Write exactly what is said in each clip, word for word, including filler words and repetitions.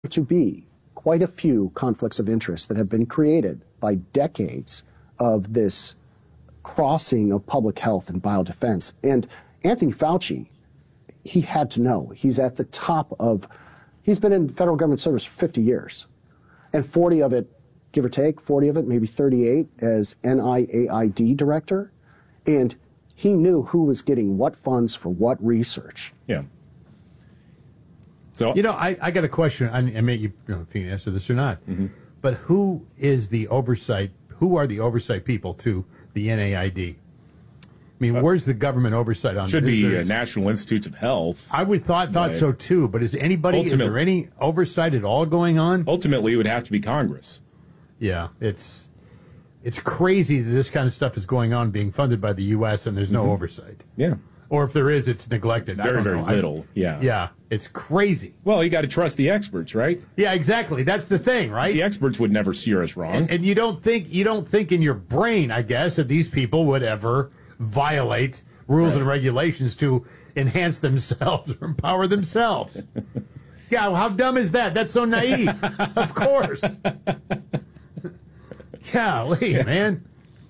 to be quite a few conflicts of interest that have been created by decades of this crossing of public health and biodefense. And Anthony Fauci, he had to know. He's at the top of, he's been in federal government service for fifty years. And forty of it, give or take, forty of it, maybe thirty-eight as N I A I D director. And he knew who was getting what funds for what research. Yeah. So, you know, I, I got a question. I, I mean, you, you know, if you can answer this or not. Mm-hmm. But who is the oversight? Who are the oversight people to the N A I D? I mean, uh, where's the government oversight on? Should this? be uh, National Institutes of Health. I would thought thought right. so too. But is anybody? Is there any oversight at all going on? Ultimately, it would have to be Congress. Yeah, it's it's crazy that this kind of stuff is going on, being funded by the U S and there's no mm-hmm. oversight. Yeah. Or if there is, it's neglected. Very, I don't very know. little. I, yeah. Yeah. It's crazy. Well, you got to trust the experts, right? Yeah, exactly. That's the thing, right? The experts would never steer us wrong. And, and you don't think you don't think in your brain, I guess, that these people would ever violate rules right. and regulations to enhance themselves or empower themselves. Yeah, well, how dumb is that? That's so naive. Of course. Golly, yeah. man.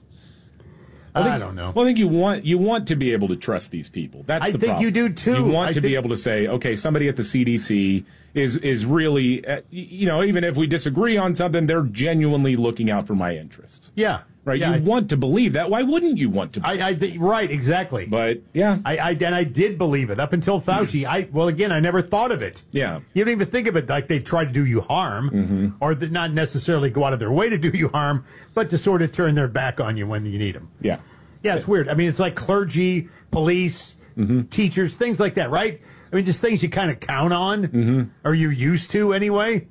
I, think, I don't know. Well, I think you want you want to be able to trust these people. That's I the think problem. you do too. You want I to think... be able to say, okay, somebody at the C D C is is really, uh, you know, even if we disagree on something, they're genuinely looking out for my interests. Yeah. Right. Yeah, you I, want to believe that. Why wouldn't you want to? I, I, right. Exactly. But yeah, I, I and I did believe it up until Fauci. I well, again, I never thought of it. Yeah. You don't even think of it like they try to do you harm, mm-hmm. or that not necessarily go out of their way to do you harm, but to sort of turn their back on you when you need them. Yeah. Yeah, it's weird. I mean, it's like clergy, police, mm-hmm. teachers, things like that, right? I mean, just things you kind of count on, mm-hmm. or you used to anyway.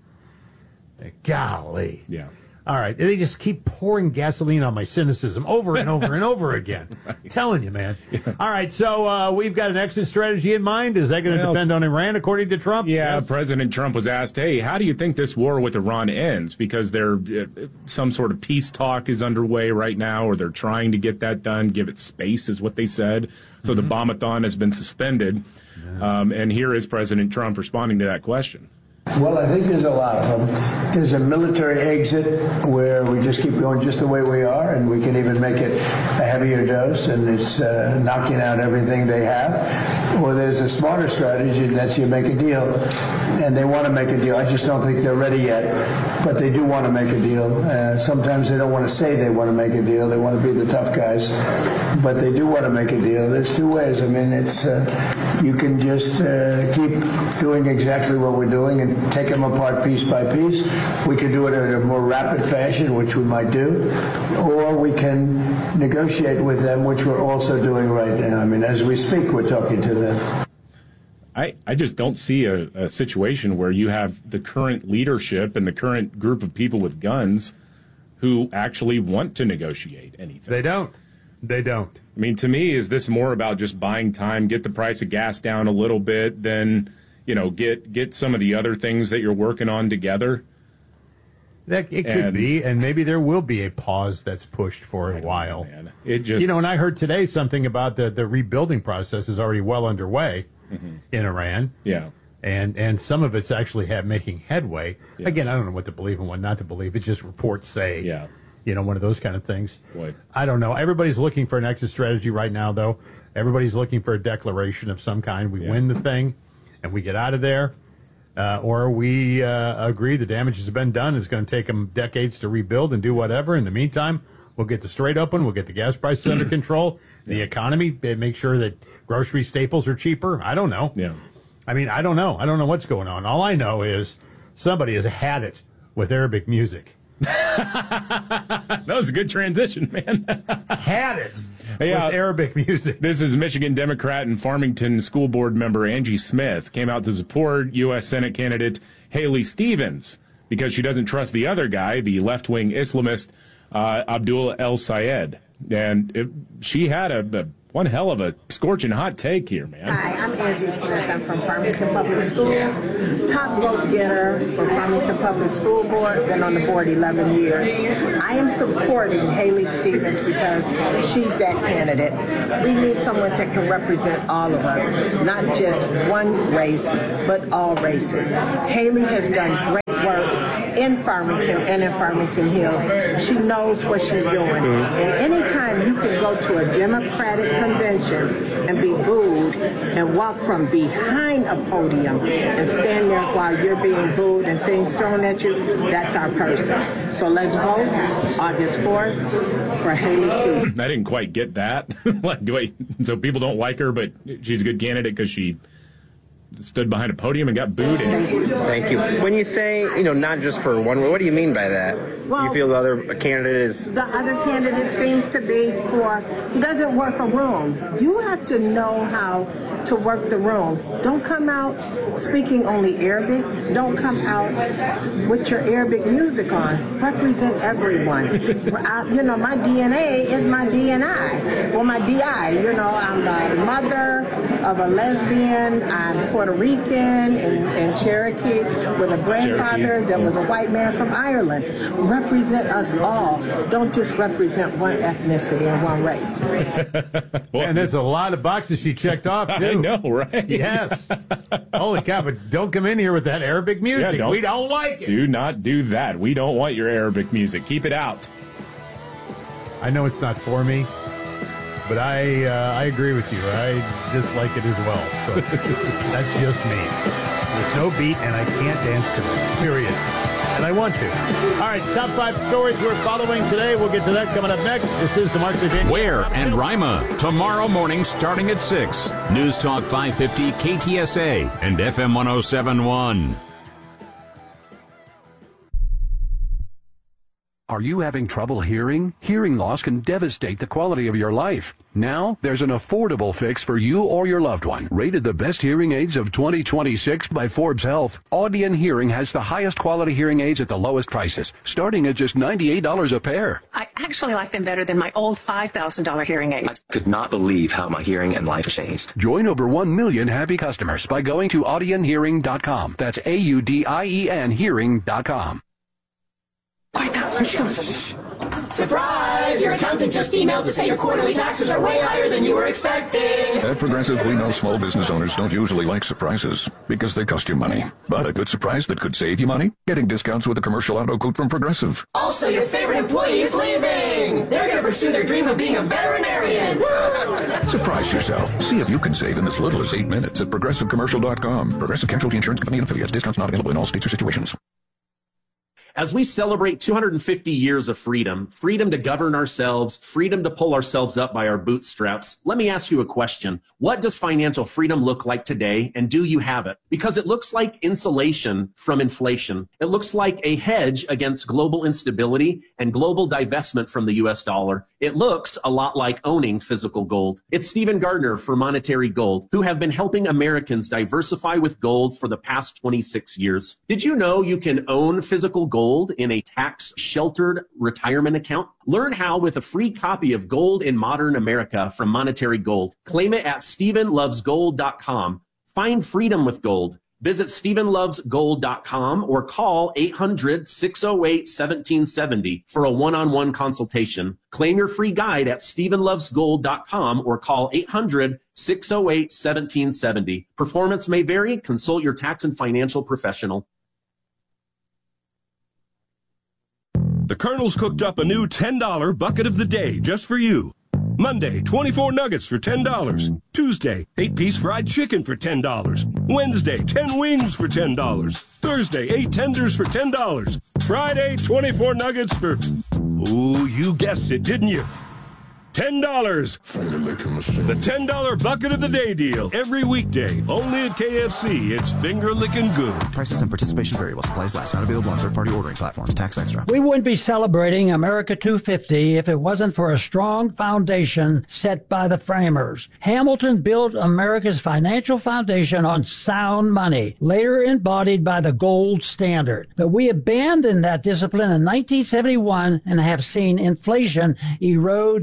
Golly. Yeah. All right. They just keep pouring gasoline on my cynicism over and over and over again. Right. Telling you, man. Yeah. All right. So uh, we've got an exit strategy in mind. Is that going to well, depend on Iran, according to Trump? Yeah. Yes. President Trump was asked, hey, how do you think this war with Iran ends? Because there, uh, some sort of peace talk is underway right now, or they're trying to get that done. Give it space is what they said. So mm-hmm. the bombathon has been suspended. Yeah. Um, and here is President Trump responding to that question. Well, I think there's a lot of them. There's a military exit where we just keep going just the way we are, and we can even make it a heavier dose, and it's uh, knocking out everything they have. Or there's a smarter strategy, and that's you make a deal, and they want to make a deal. I just don't think they're ready yet, but they do want to make a deal. Uh, sometimes they don't want to say they want to make a deal. They want to be the tough guys, but they do want to make a deal. There's two ways. I mean, it's uh, you can just uh, keep doing exactly what we're doing and take them apart piece by piece. We could do it in a more rapid fashion, which we might do, or we can negotiate with them, which we're also doing right now. I mean, as we speak, we're talking to them. I, I just don't see a, a situation where you have the current leadership and the current group of people with guns who actually want to negotiate anything. They don't. They don't. I mean, to me, is this more about just buying time, get the price of gas down a little bit, than, you know, get get some of the other things that you're working on together? That it could and, be, and maybe there will be a pause that's pushed for a while. Know, man. It just, you know, and I heard today something about the the rebuilding process is already well underway mm-hmm. in Iran. Yeah. And and some of it's actually have, making headway. Yeah. Again, I don't know what to believe and what not to believe. It's just reports say. Yeah. You know, one of those kind of things. Boy. I don't know. Everybody's looking for an exit strategy right now, though. Everybody's looking for a declaration of some kind. We yeah. win the thing, and we get out of there. Uh, or we uh, agree the damage has been done. It's going to take them decades to rebuild and do whatever. In the meantime, we'll get the Strait open. We'll get the gas prices under control. The yeah. economy, make sure that grocery staples are cheaper. I don't know. Yeah. I mean, I don't know. I don't know what's going on. All I know is somebody has had it with Arabic music. That was a good transition, man. Had it yeah, with Arabic music. This is Michigan Democrat and Farmington School Board member Angie Smith came out to support U S Senate candidate Haley Stevens because she doesn't trust the other guy, the left-wing Islamist uh, Abdul El Sayed. And it, she had a, a One hell of a scorching hot take here, man. Hi, I'm Angie Smith. I'm from Farmington Public Schools. Top vote getter for Farmington Public School Board. Been on the board eleven years. I am supporting Haley Stevens because she's that candidate. We need someone that can represent all of us, not just one race, but all races. Haley has done great work in Farmington and in Farmington Hills. She knows what she's doing. And anytime you can go to a Democratic convention and be booed and walk from behind a podium and stand there while you're being booed and things thrown at you, that's our person. So let's vote August fourth for Haley Stevens. I didn't quite get that. Like, wait, so people don't like her, but she's a good candidate because she stood behind a podium and got booed. Thank you. Thank you. When you say, you know, not just for one, what do you mean by that? Well, you feel the other candidate is... The other candidate seems to be for, he doesn't work a room. You have to know how to work the room. Don't come out speaking only Arabic. Don't come out with your Arabic music on. Represent everyone. I, you know, my D N A is my D N I. Well, my D I, you know, I'm the mother of a lesbian. I'm Puerto Rican and, and Cherokee with a grandfather Cherokee. that was a white man from Ireland. Represent us all. Don't just represent one ethnicity and one race. Well, and there's a lot of boxes she checked off, too. I know, right? Yes. Holy cow, but don't come in here with that Arabic music. Yeah, don't, we don't like it. Do not do that. We don't want your Arabic music. Keep it out. I know it's not for me, but I uh, I agree with you. I dislike it as well. So that's just me. There's no beat, and I can't dance to it, period. And I want to. All right, top five stories we're following today. We'll get to that coming up next. This is the Mark Levin. Ware and Rima, tomorrow morning starting at six. News Talk five fifty K T S A and F M one oh seven point one. Are you having trouble hearing? Hearing loss can devastate the quality of your life. Now, there's an affordable fix for you or your loved one. Rated the best hearing aids of twenty twenty-six by Forbes Health, Audion Hearing has the highest quality hearing aids at the lowest prices, starting at just ninety-eight dollars a pair. I actually like them better than my old five thousand dollars hearing aid. I could not believe how my hearing and life changed. Join over one million happy customers by going to audion hearing dot com. That's A U D I E N hearing dot com. Quiet down, there she comes. Surprise! Your accountant just emailed to say your quarterly taxes are way higher than you were expecting. At Progressive, we know small business owners don't usually like surprises because they cost you money. But a good surprise that could save you money? Getting discounts with a commercial auto quote from Progressive. Also, your favorite employee is leaving. They're going to pursue their dream of being a veterinarian. Woo! Surprise yourself. See if you can save in as little as eight minutes at progressive commercial dot com. Progressive Casualty Insurance Company and affiliates. Discounts not available in all states or situations. As we celebrate two hundred fifty years of freedom, freedom to govern ourselves, freedom to pull ourselves up by our bootstraps, let me ask you a question. What does financial freedom look like today, and do you have it? Because it looks like insulation from inflation. It looks like a hedge against global instability and global divestment from the U S dollar. It looks a lot like owning physical gold. It's Stephen Gardner for Monetary Gold, who have been helping Americans diversify with gold for the past twenty-six years. Did you know you can own physical gold in a tax-sheltered retirement account? Learn how with a free copy of Gold in Modern America from Monetary Gold. Claim it at stephen loves gold dot com. Find freedom with gold. Visit stephen loves gold dot com or call eight hundred, six oh eight, one seven seven oh for a one-on-one consultation. Claim your free guide at stephen loves gold dot com or call eight hundred, six oh eight, one seven seven oh. Performance may vary. Consult your tax and financial professional. The Colonel's cooked up a new ten dollar bucket of the day just for you. Monday, twenty-four nuggets for ten dollars. Tuesday, eight piece fried chicken for ten dollars. Wednesday, ten wings for ten dollars. Thursday, eight tenders for ten dollars. Friday, twenty-four nuggets for... Ooh, you guessed it, didn't you? ten dollars. The ten dollar bucket of the day deal. Every weekday. Only at K F C. It's finger licking good. Prices and participation vary while supplies last. Not available on third-party ordering platforms. Tax extra. We wouldn't be celebrating America two fifty if it wasn't for a strong foundation set by the framers. Hamilton built America's financial foundation on sound money, later embodied by the gold standard. But we abandoned that discipline in nineteen seventy-one and have seen inflation erode the dollar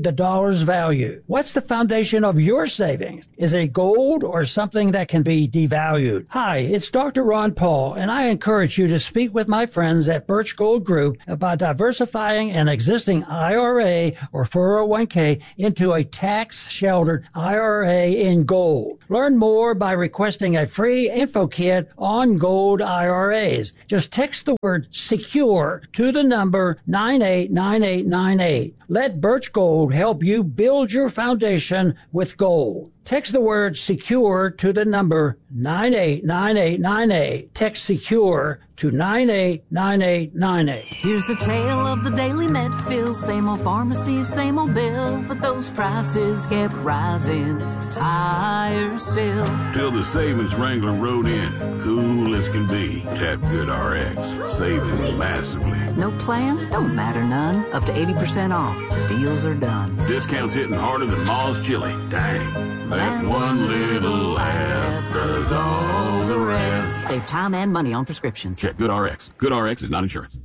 dollars value. What's the foundation of your savings? Is it gold or something that can be devalued? Hi, it's Doctor Ron Paul, and I encourage you to speak with my friends at Birch Gold Group about diversifying an existing I R A or four oh one k into a tax-sheltered I R A in gold. Learn more by requesting a free info kit on gold I R As. Just text the word SECURE to the number nine eight nine eight nine eight. Let Birch Gold help you build your foundation with gold. Text the word SECURE to the number nine eight nine eight nine eight. Text SECURE to nine eight nine eight nine eight. Here's the tale of the daily Medfill. Same old pharmacy, same old bill, but those prices kept rising higher still. Till the savings wrangler rode in, cool as can be. Tap Good R X, saving massively. No plan? Don't matter none. Up to eighty percent off. The deals are done. Discounts hitting harder than Ma's chili. Dang. That one little app does all the rest. Save time and money on prescriptions. Check Good R X. Good R X is not insurance.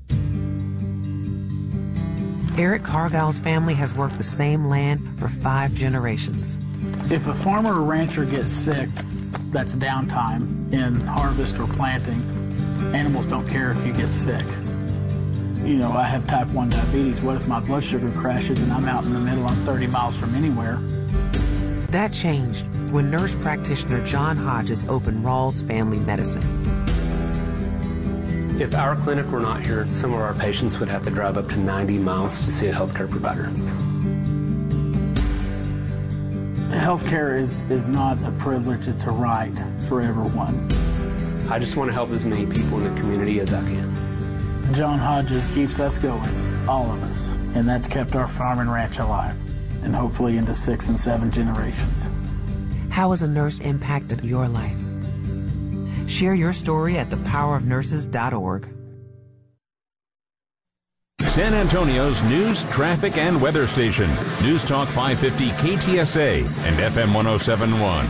Eric Cargile's family has worked the same land for five generations. If a farmer or rancher gets sick, that's downtime in harvest or planting. Animals don't care if you get sick. You know, I have type one diabetes. What if my blood sugar crashes and I'm out in the middle, I'm thirty miles from anywhere? That changed when nurse practitioner John Hodges opened Rawls Family Medicine. If our clinic were not here, some of our patients would have to drive up to ninety miles to see a healthcare provider. Healthcare is, is not a privilege, it's a right for everyone. I just want to help as many people in the community as I can. John Hodges keeps us going, all of us, and that's kept our farm and ranch alive, and hopefully into six and seven generations. How has a nurse impacted your life? Share your story at the power of nurses dot org. San Antonio's news, traffic, and weather station. News Talk five fifty K T S A and F M one oh seven point one.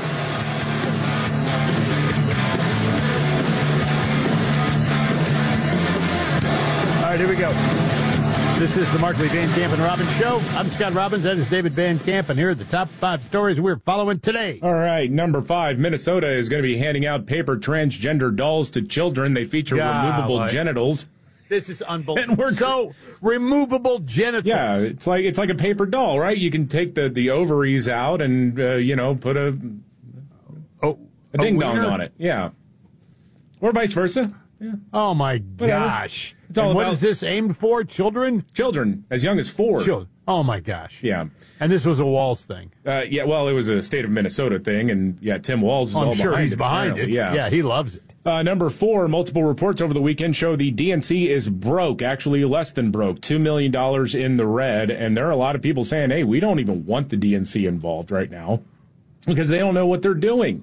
All right, here we go. This is the Markley Van Camp and Robbins Show. I'm Scott Robbins. That is David Van Camp, and here are the top five stories we're following today. All right, number five, Minnesota is going to be handing out paper transgender dolls to children. They feature Golly. removable genitals. This is unbelievable. So, removable genitals. Yeah, it's like it's like a paper doll, right? You can take the, the ovaries out and, uh, you know, put a, oh, a ding-dong a on it. Yeah. Or vice versa. Yeah. Oh, my Whatever. gosh. It's all and what about is this aimed for? Children? Children, as young as four. Children. Oh, my gosh. Yeah. And this was a Walls thing. Uh, yeah, well, it was a state of Minnesota thing, and, yeah, Tim Walz is I'm all sure behind he's it. behind it. Yeah. yeah, he loves it. Uh, number four, multiple reports over the weekend show the D N C is broke, actually less than broke, two million dollars in the red. And there are a lot of people saying, hey, we don't even want the D N C involved right now because they don't know what they're doing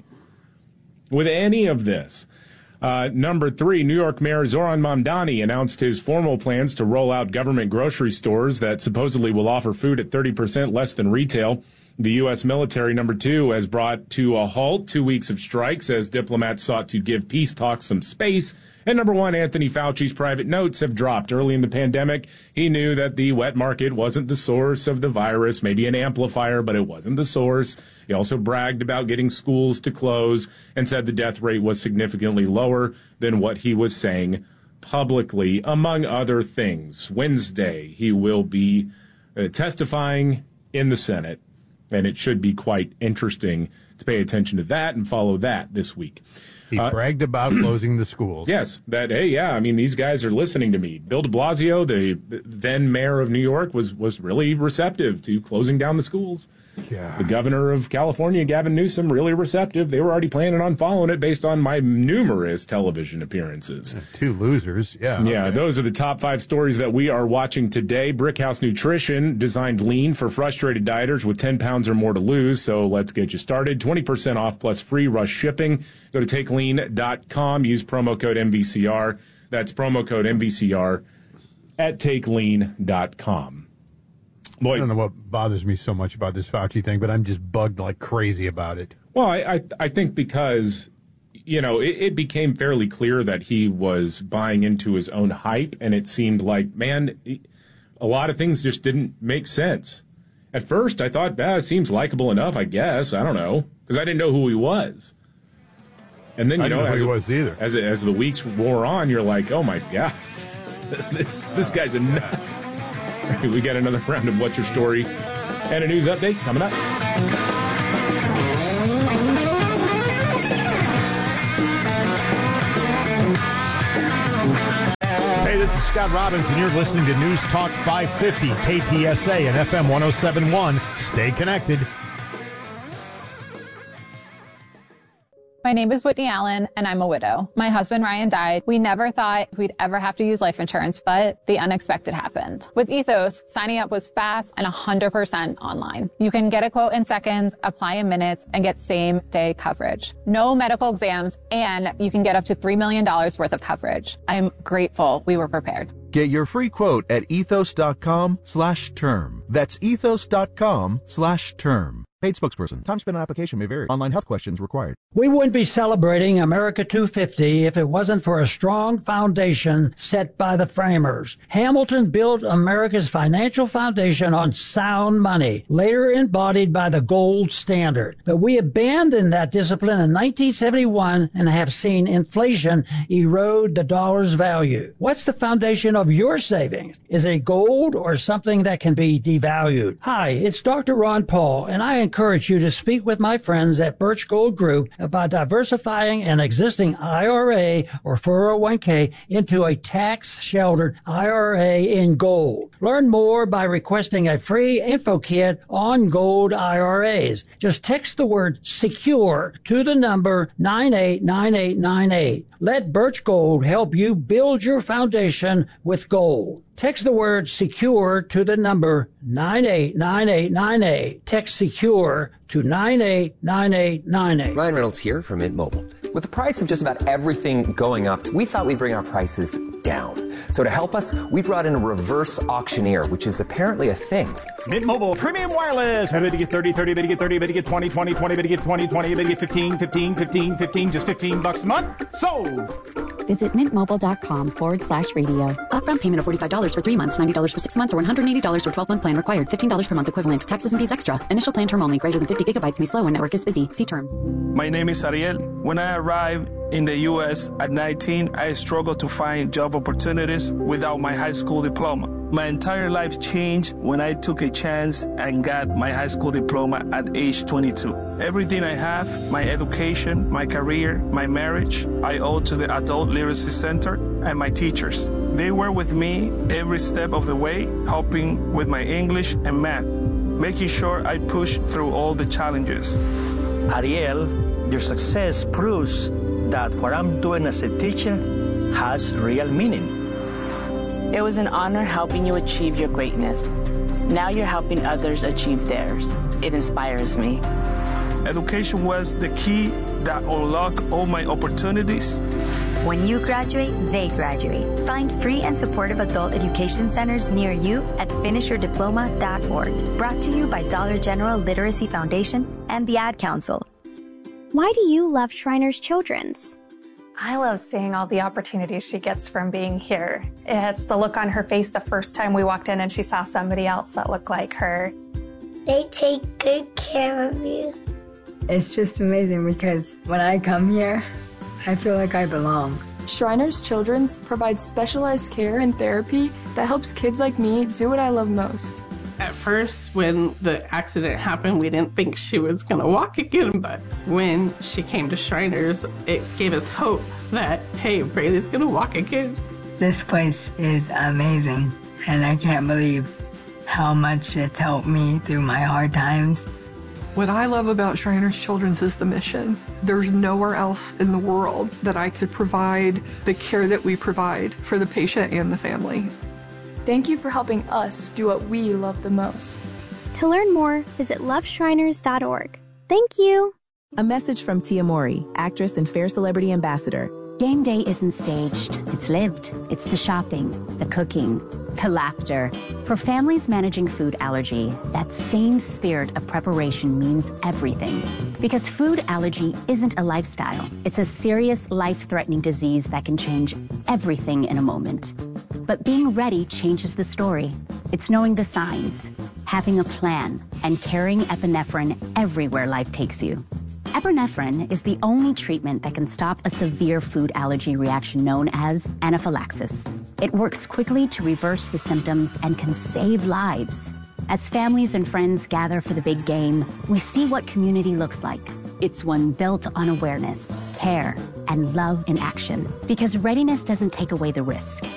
with any of this. Uh, number three, New York Mayor Zoran Mamdani announced his formal plans to roll out government grocery stores that supposedly will offer food at thirty percent less than retail. The U S military, number two, has brought to a halt two weeks of strikes as diplomats sought to give peace talks some space. And number one, Anthony Fauci's private notes have dropped. Early in the pandemic, he knew that the wet market wasn't the source of the virus, maybe an amplifier, but it wasn't the source. He also bragged about getting schools to close and said the death rate was significantly lower than what he was saying publicly, among other things. Wednesday, he will be uh, testifying in the Senate. And it should be quite interesting to pay attention to that and follow that this week. He uh, bragged about closing the schools. Yes, that, hey, yeah, I mean, these guys are listening to me. Bill de Blasio, the then mayor of New York, was, was really receptive to closing down the schools. Yeah. The governor of California, Gavin Newsom, really receptive. They were already planning on following it based on my numerous television appearances. Two losers, yeah. Yeah, okay. Those are the top five stories that we are watching today. Brickhouse Nutrition designed lean for frustrated dieters with ten pounds or more to lose. So let's get you started. twenty percent off plus free rush shipping. Go to take lean dot com. Use promo code M V C R. That's promo code M V C R at take lean dot com. Boy, I don't know what bothers me so much about this Fauci thing, but I'm just bugged like crazy about it. Well, I, I, I think because, you know, it, it became fairly clear that he was buying into his own hype, and it seemed like, man, a lot of things just didn't make sense. At first, I thought, ah, seems likable enough, I guess. I don't know, because I didn't know who he was. And then, you I know, didn't know as, who he was either. As, as the weeks wore on, you're like, oh, my God, this this guy's a nut. We got another round of What's Your Story and a news update coming up. Hey, this is Scott Robbins, and you're listening to News Talk five fifty, K T S A, and F M one oh seven point one. Stay connected. My name is Whitney Allen, and I'm a widow. My husband, Ryan, died. We never thought we'd ever have to use life insurance, but the unexpected happened. With Ethos, signing up was fast and one hundred percent online. You can get a quote in seconds, apply in minutes, and get same-day coverage. No medical exams, and you can get up to three million dollars worth of coverage. I'm grateful we were prepared. Get your free quote at ethos.com slash term. That's ethos.com slash term. Paid spokesperson. Time spent on application may vary. Online health questions required. We wouldn't be celebrating America two fifty if it wasn't for a strong foundation set by the framers. Hamilton built America's financial foundation on sound money, later embodied by the gold standard. But we abandoned that discipline in nineteen seventy-one and have seen inflation erode the dollar's value. What's the foundation of your savings? Is it gold or something that can be devalued? Hi, it's Doctor Ron Paul, and I encourage you to speak with my friends at Birch Gold Group about diversifying an existing I R A or four oh one k into a tax-sheltered I R A in gold. Learn more by requesting a free info kit on gold I R As. Just text the word SECURE to the number nine eight nine eight nine eight. Let Birch Gold help you build your foundation with gold. Text the word SECURE to the number nine eight nine eight nine eight. Text SECURE to nine eight nine eight nine eight. Ryan Reynolds here from Mint Mobile. With the price of just about everything going up, we thought we'd bring our prices down. So to help us, we brought in a reverse auctioneer, which is apparently a thing. Mint Mobile Premium Wireless. How to get thirty, thirty, better get thirty, better get twenty, twenty, twenty, better get twenty, twenty, better get fifteen, fifteen, fifteen, fifteen, just fifteen bucks a month. Sold! Visit mintmobile.com forward slash radio. Upfront payment of forty-five dollars for three months, ninety dollars for six months, or one hundred eighty dollars for twelve-month plan required. fifteen dollars per month equivalent. Taxes and fees extra. Initial plan term only. Greater than fifty gigabytes may slow when network is busy. See term. My name is Ariel. When I arrived in the U S at nineteen, I struggled to find job opportunities without my high school diploma. My entire life changed when I took a chance and got my high school diploma at age twenty-two. Everything I have, my education, my career, my marriage, I owe to the Adult Literacy Center and my teachers. They were with me every step of the way, helping with my English and math, making sure I pushed through all the challenges. Ariel, your success proves that what I'm doing as a teacher has real meaning. It was an honor helping you achieve your greatness. Now you're helping others achieve theirs. It inspires me. Education was the key that unlocked all my opportunities. When you graduate, they graduate. Find free and supportive adult education centers near you at finish your diploma dot org. Brought to you by Dollar General Literacy Foundation and the Ad Council. Why do you love Shriners Children's? I love seeing all the opportunities she gets from being here. It's the look on her face the first time we walked in and she saw somebody else that looked like her. They take good care of you. It's just amazing because when I come here, I feel like I belong. Shriners Children's provides specialized care and therapy that helps kids like me do what I love most. At first, when the accident happened, we didn't think she was going to walk again, but when she came to Shriners, it gave us hope that, hey, Braylee's going to walk again. This place is amazing, and I can't believe how much it's helped me through my hard times. What I love about Shriners Children's is the mission. There's nowhere else in the world that I could provide the care that we provide for the patient and the family. Thank you for helping us do what we love the most. To learn more, visit love shriners dot org. Thank you. A message from Tia Mowry, actress and Fair Celebrity Ambassador. Game day isn't staged. It's lived. It's the shopping, the cooking, the laughter. For families managing food allergy, that same spirit of preparation means everything. Because food allergy isn't a lifestyle. It's a serious, life-threatening disease that can change everything in a moment. But being ready changes the story. It's knowing the signs. having a plan, and carrying epinephrine everywhere life takes you. Epinephrine is the only treatment that can stop a severe food allergy reaction known as anaphylaxis. It works quickly to reverse the symptoms and can save lives. As families and friends gather for the big game, we see what community looks like. It's one built on awareness, care, and love in action. Because readiness doesn't take away the risk.